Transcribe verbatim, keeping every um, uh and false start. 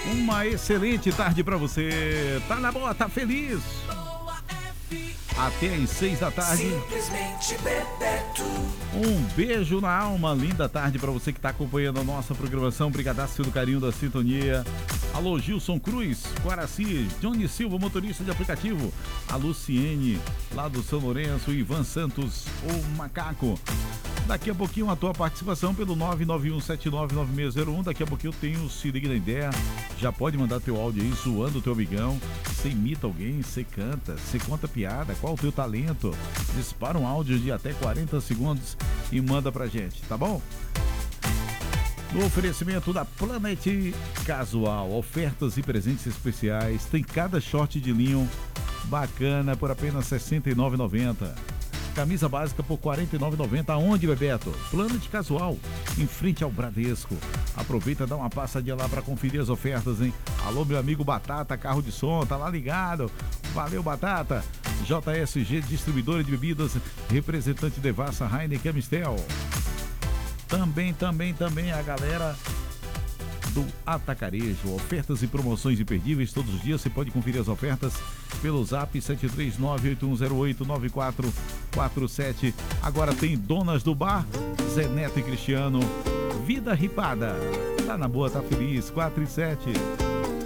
Uma excelente tarde pra você. Tá na boa, tá feliz? Até às seis da tarde. Simplesmente Bebeto. Um beijo na alma, linda tarde pra você que tá acompanhando a nossa programação. Brigadaço pelo carinho da sintonia. Alô, Gilson Cruz, Guaraci, Johnny Silva, motorista de aplicativo. A Luciene, lá do São Lourenço, Ivan Santos, o Macaco. Daqui a pouquinho a tua participação pelo nove nove um sete nove nove seis zero um. Daqui a pouquinho eu tenho Se Liga na Ideia. Já pode mandar teu áudio aí, zoando o teu amigão. Você imita alguém, você canta, você conta piada. Qual o teu talento? Dispara um áudio de até quarenta segundos e manda pra gente, tá bom? No oferecimento da Planet Casual, ofertas e presentes especiais. Tem cada short de linho bacana por apenas sessenta e nove reais e noventa centavos. Camisa básica por quarenta e nove reais e noventa centavos. Aonde, Bebeto? Planet Casual, em frente ao Bradesco. Aproveita e dá uma passadinha lá para conferir as ofertas, hein? Alô, meu amigo Batata, carro de som, tá lá ligado? Valeu, Batata. J S G, distribuidora de bebidas, representante Devassa, Heineken, Amistel. Também, também, também a galera do Atacarejo, ofertas e promoções imperdíveis todos os dias. Você pode conferir as ofertas pelo zap sete três nove oito um zero oito nove quatro quatro sete. Agora tem Donas do Bar, Zé Neto e Cristiano. Vida ripada, tá na boa, tá feliz, quatro e sete.